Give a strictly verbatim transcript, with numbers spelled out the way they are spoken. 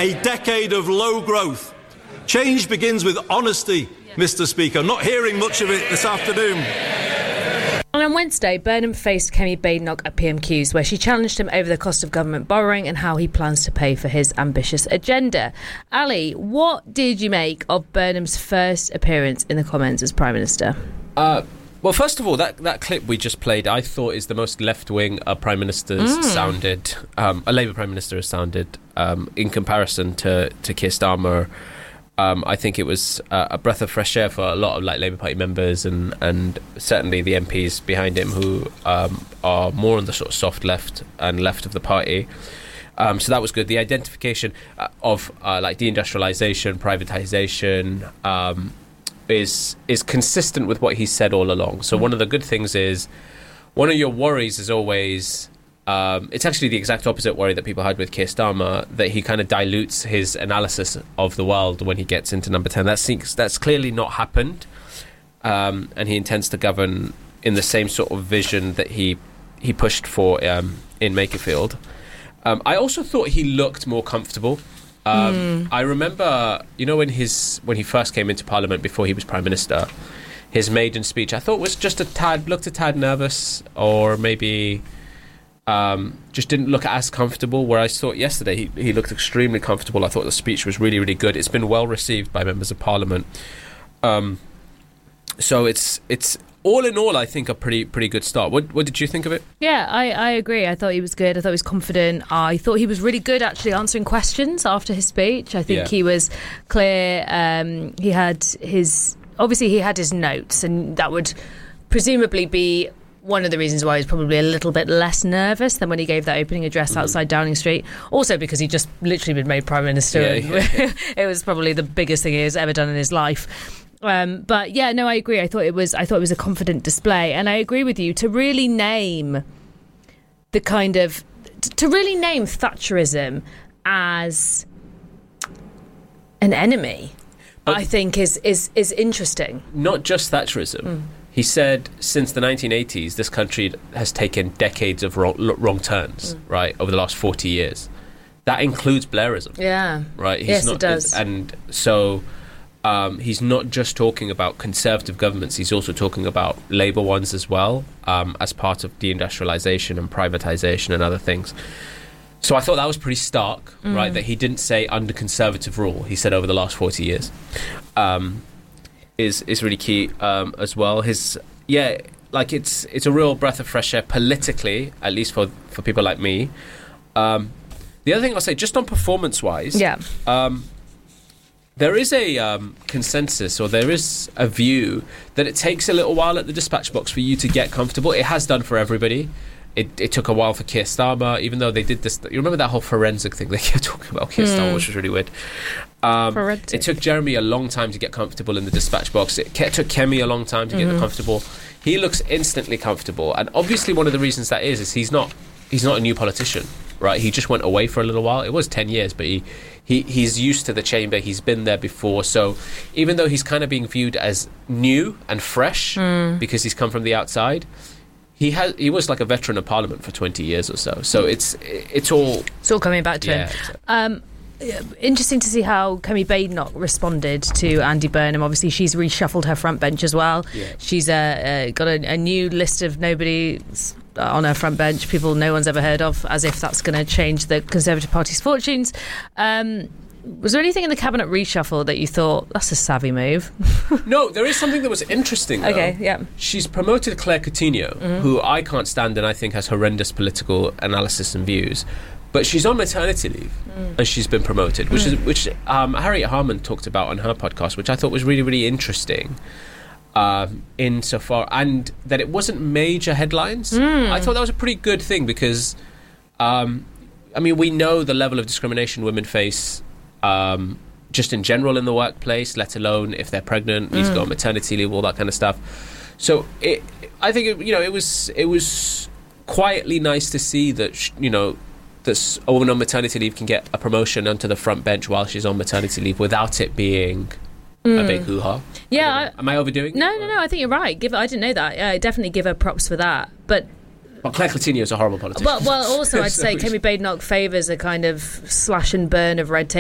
a decade of low growth. Change begins with honesty, Mr Speaker. I'm not hearing much of it this afternoon. And on Wednesday, Burnham faced Kemi Badenoch at P M Qs, where she challenged him over the cost of government borrowing and how he plans to pay for his ambitious agenda. Ali, what did you make of Burnham's first appearance in the Commons as Prime Minister? Uh, well, first of all, that, that clip we just played, I thought is the most left-wing a Prime Minister's Mm. sounded, um, a Labour Prime Minister has sounded um, in comparison to, to Keir Starmer. Um, I think it was uh, a breath of fresh air for a lot of like Labour Party members and, and certainly the M Ps behind him who um, are more on the sort of soft left and left of the party. Um, so that was good. The identification uh, of uh, like deindustrialisation, privatisation um, is is consistent with what he said all along. So one of the good things is one of your worries is always. Um, it's actually the exact opposite worry that people had with Keir Starmer, that he kind of dilutes his analysis of the world when he gets into number ten. That's, that's clearly not happened, um, and he intends to govern in the same sort of vision that he he pushed for um, in Makerfield. Um, I also thought he looked more comfortable. Um, mm. I remember, you know, when his when he first came into Parliament before he was Prime Minister, his maiden speech I thought was just a tad looked a tad nervous, or maybe. Um, just didn't look as comfortable, where I thought yesterday he, he looked extremely comfortable. I thought the speech was really, really good. It's been well received by members of Parliament. Um, so it's it's all in all, I think, a pretty pretty good start. What what did you think of it? Yeah, I, I agree. I thought he was good. I thought he was confident. I thought he was really good actually answering questions after his speech. I think Yeah. he was clear. Um, he had his... Obviously, he had his notes, and that would presumably be one of the reasons why he was probably a little bit less nervous than when he gave that opening address mm-hmm. outside Downing Street. Also because he'd just literally been made Prime Minister. Yeah, and yeah, yeah. It was probably the biggest thing he has ever done in his life. Um, but yeah, no, I agree. I thought it was. I thought it was a confident display, and I agree with you. To really name the kind of to really name Thatcherism as an enemy, but I think is is is interesting. Not just Thatcherism. Mm. He said since the nineteen eighties, this country has taken decades of wrong, wrong turns, mm. right, over the last forty years. That includes Blairism. Yeah. Right? He's yes, not, it does. And so um, he's not just talking about Conservative governments, he's also talking about Labour ones as well, um, as part of deindustrialisation and privatisation and other things. So I thought that was pretty stark, mm. right, that he didn't say under Conservative rule. He said over the last forty years. Um is is really key um, as well. His yeah, like it's it's a real breath of fresh air politically, at least for, for people like me. Um, the other thing I'll say, just on performance-wise, yeah, um, there is a um, consensus, or there is a view that it takes a little while at the dispatch box for you to get comfortable. It has done for everybody. It, it took a while for Keir Starmer, even though they did this. You remember that whole forensic thing they kept talking about Keir mm. Starmer, which was really weird. Um, it took Jeremy a long time to get comfortable in the dispatch box. It ke- took Kemi a long time to mm-hmm. get comfortable. He looks instantly comfortable, and obviously one of the reasons that is is he's not he's not a new politician, right? He just went away for a little while. It was ten years, but he, he he's used to the chamber. He's been there before, so even though he's kind of being viewed as new and fresh mm. because he's come from the outside. He has. He was like a veteran of Parliament for twenty years or so. So it's it's all it's all coming back to yeah, him. Exactly. Um, interesting to see how Kemi Badenoch responded to Andy Burnham. Obviously, she's reshuffled her front bench as well. Yeah. She's uh, uh, got a, a new list of nobody on her front bench, people no one's ever heard of, as if that's going to change the Conservative Party's fortunes. Um, Was there anything in the cabinet reshuffle that you thought, that's a savvy move? No, there is something that was interesting, though. Okay, yeah. She's promoted Claire Coutinho, mm-hmm. who I can't stand and I think has horrendous political analysis and views. But she's on maternity leave, mm. and she's been promoted, which mm. is which um, Harriet Harman talked about on her podcast, which I thought was really, really interesting. Um, insofar, and that it wasn't major headlines. Mm. I thought that was a pretty good thing because, um, I mean, we know the level of discrimination women face. Um, just in general in the workplace, let alone if they're pregnant, need mm. to go on maternity leave, all that kind of stuff. So it, I think it, you know, it was it was quietly nice to see that sh- you know that a woman on maternity leave can get a promotion onto the front bench while she's on maternity leave without it being mm. a big hoo-ha. Yeah, I I, am I overdoing? No, it? no, no. I think you're right. Give I didn't know that. Yeah, definitely give her props for that, but. Well, Claire Coutinho is a horrible politician. Well, well also I'd say Kemi Badenoch favours a kind of slash and burn of red tape.